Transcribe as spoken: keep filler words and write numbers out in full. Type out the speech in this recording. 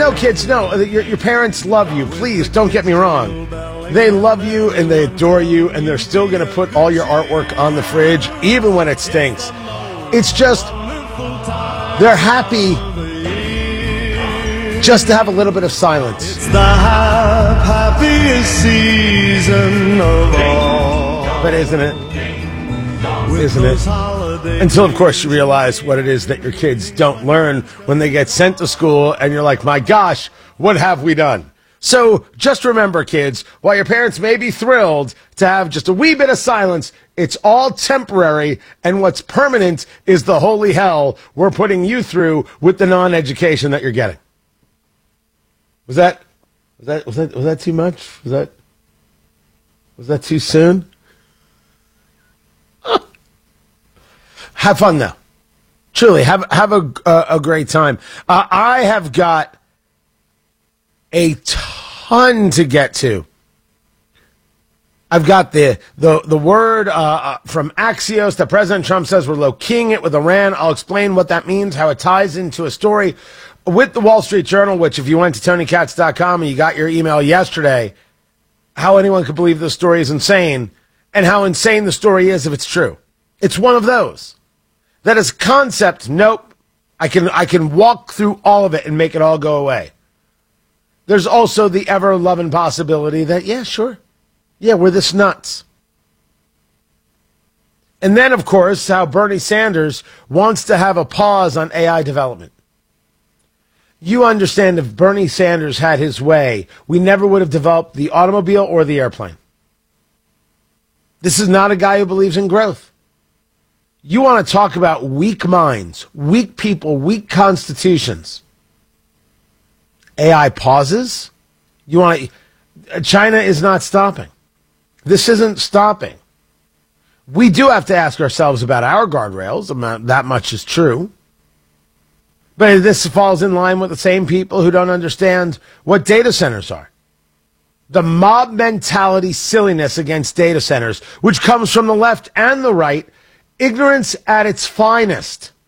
no, kids, no. Your, your parents love you. Please, don't get me wrong. They love you and they adore you, and they're still going to put all your artwork on the fridge, even when it stinks. It's just, they're happy just to have a little bit of silence. It's the happiest season of all. But isn't it? Isn't it? Until, of course, you realize what it is that your kids don't learn when they get sent to school, and you're like, my gosh, what have we done? So just remember, kids, while your parents may be thrilled to have just a wee bit of silence, it's all temporary, and what's permanent is the holy hell we're putting you through with the non-education that you're getting. Was that, was that, was that, was that too much? Was that, was that too soon? Have fun, though. Truly, have have a a, a great time. Uh, I have got a ton to get to. I've got the the the word uh, from Axios that President Trump says we're low-keying it with Iran. I'll explain what that means, how it ties into a story with the Wall Street Journal, which if you went to Tony Katz dot com and you got your email yesterday, how anyone could believe this story is insane, and how insane the story is if it's true. It's one of those. That is concept, nope. I can I can walk through all of it and make it all go away. There's also the ever-loving possibility that, yeah, sure. Yeah, we're this nuts. And then, of course, how Bernie Sanders wants to have a pause on A I development. You understand if Bernie Sanders had his way, we never would have developed the automobile or the airplane. This is not a guy who believes in growth. You want to talk about weak minds, weak people, weak constitutions. A I pauses? You want to, China is not stopping. This isn't stopping. We do have to ask ourselves about our guardrails. That much is true. But this falls in line with the same people who don't understand what data centers are. The mob mentality silliness against data centers, which comes from the left and the right, ignorance at its finest.